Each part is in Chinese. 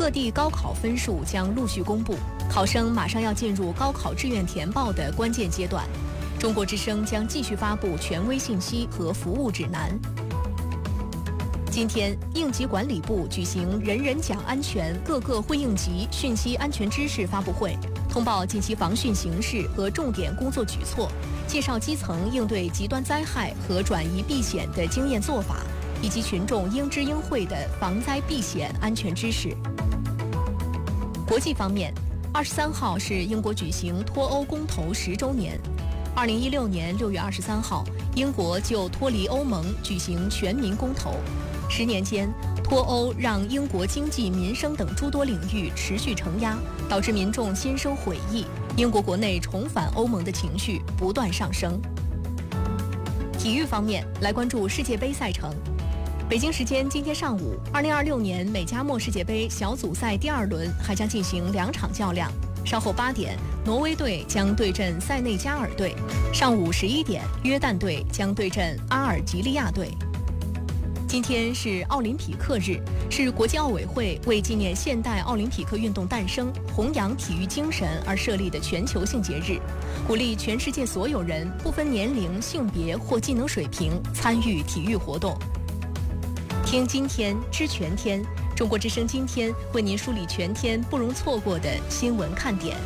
各地高考分数将陆续公布，考生马上要进入高考志愿填报的关键阶段。中国之声将继续发布权威信息和服务指南。今天，应急管理部举行人人讲安全各个会应急讯息安全知识发布会，通报近期防汛形势和重点工作举措，介绍基层应对极端灾害和转移避险的经验做法，以及群众应知应会的防灾避险安全知识。国际方面，23号是英国举行脱欧公投10周年。2016年6月23号，英国就脱离欧盟举行全民公投。10年间，脱欧让英国经济、民生等诸多领域持续承压，导致民众心生悔意，英国国内重返欧盟的情绪不断上升。体育方面，来关注世界杯赛程。北京时间今天上午，2026年美加墨世界杯小组赛第2轮还将进行2场较量。稍后8点，挪威队将对阵塞内加尔队；上午11点，约旦队将对阵阿尔及利亚队。今天是奥林匹克日，是国际奥委会为纪念现代奥林匹克运动诞生、弘扬体育精神而设立的全球性节日，鼓励全世界所有人不分年龄、性别或技能水平参与体育活动。听今天知全天，中国之声今天为您梳理全天不容错过的新闻看点。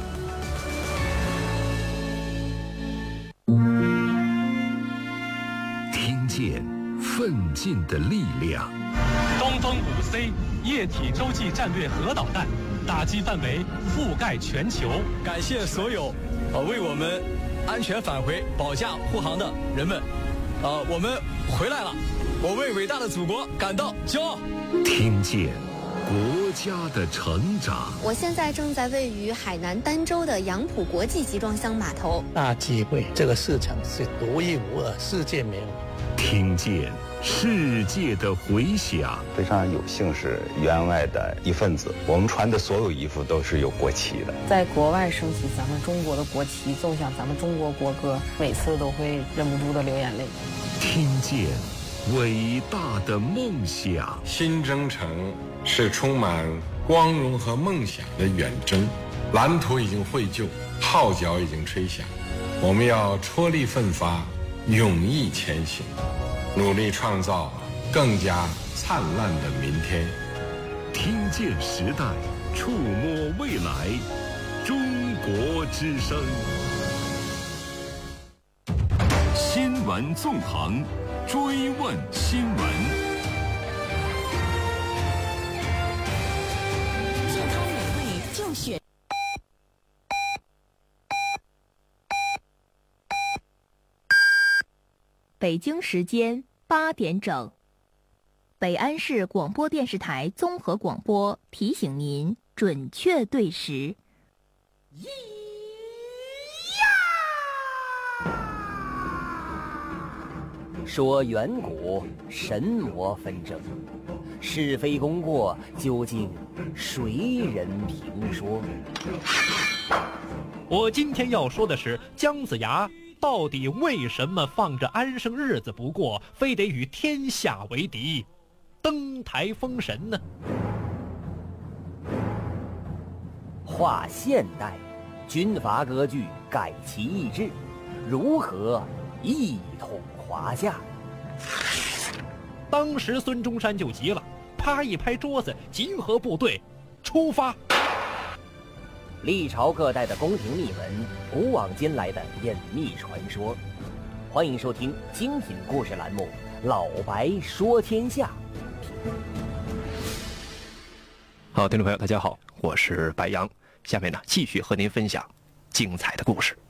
听见奋进的力量。 东风5C 液体洲际战略核导弹打击范围覆盖全球。 感谢所有为我们安全返回保驾护航的人们。我们回来了，我为伟大的祖国感到骄傲。 听见国家的成长。 我现在正在位于海南儋州的杨浦国际集装箱码头。 大机会，这个市场是独一无二，世界没有。 听见世界的回响。 非常有幸是员外的一份子，我们穿的所有衣服都是有国旗的。 在国外升起咱们中国的国旗，奏响咱们中国国歌，每次都会忍不住的流眼泪。 听见伟大的梦想。 新征程是充满光荣和梦想的远征，蓝图已经绘就，号角已经吹响，我们要踔厉奋发，勇毅前行，努力创造更加灿烂的明天。 听见时代，触摸未来，中国之声。新闻纵横，追问新闻。 健康美味就选。 北京时间8点整，北安市广播电视台综合广播提醒您准确对时。 说远古神魔纷争，是非功过究竟谁人评说？ 我今天要说的是姜子牙到底为什么放着安生日子不过，非得与天下为敌，登台封神呢？ 划现代，军阀割据，改其意志，如何一统华夏？ 当时孙中山就急了，啪一拍桌子，集合部队，出发。 历朝各代的宫廷秘闻，古往今来的隐秘传说。欢迎收听精品故事栏目《老白说天下》。 好，听众朋友大家好，我是白杨，下面呢继续和您分享精彩的故事。